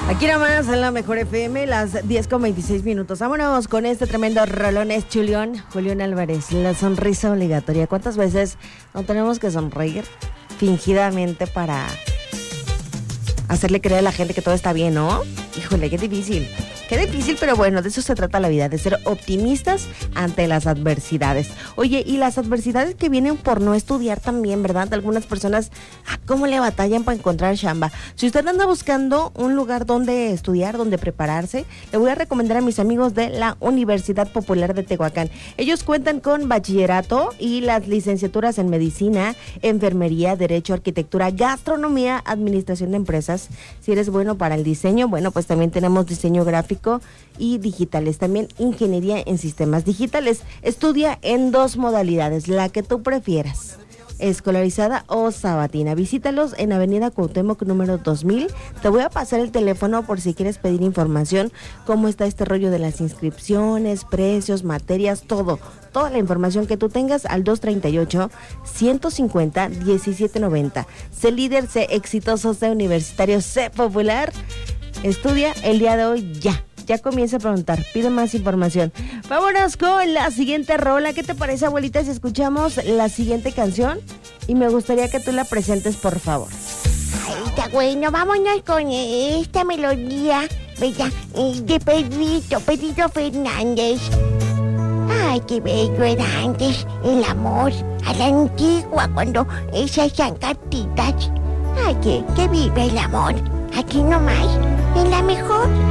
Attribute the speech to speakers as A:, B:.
A: Aquí nomás en la Mejor FM, las 10:26. Vámonos con este tremendo rolón. Es Julián Álvarez, la sonrisa obligatoria. ¿Cuántas veces no tenemos que sonreír fingidamente para hacerle creer a la gente que todo está bien, no? Híjole, qué difícil. Qué difícil, pero bueno, de eso se trata la vida, de ser optimistas ante las adversidades. Oye, y las adversidades que vienen por no estudiar también, ¿verdad? Algunas personas, ¿cómo le batallan para encontrar chamba? Si usted anda buscando un lugar donde estudiar, donde prepararse, le voy a recomendar a mis amigos de la Universidad Popular de Tehuacán. Ellos cuentan con bachillerato y las licenciaturas en medicina, enfermería, derecho, arquitectura, gastronomía, administración de empresas. Si eres bueno para el diseño, bueno, pues también tenemos diseño gráfico y digitales, también ingeniería en sistemas digitales. Estudia en 2 modalidades, la que tú prefieras, escolarizada o sabatina. Visítalos en Avenida Cuauhtémoc número 2000. Te voy a pasar el teléfono por si quieres pedir información, cómo está este rollo de las inscripciones, precios, materias, toda la información que tú tengas al 238-150-1790. Sé líder, sé exitoso, sé universitario, sé popular. Estudia el día de hoy ya comienza a preguntar, pide más información. Vámonos con la siguiente rola. ¿Qué te parece, abuelita, si escuchamos la siguiente canción? Y me gustaría que tú la presentes, por favor.
B: Ay, está bueno, vámonos con esta melodía, ¿verdad? De Pedrito Fernández. Ay, qué bello era antes el amor, a la antigua, cuando esas cartitas. Ay, que vive el amor, aquí nomás, en la mejor.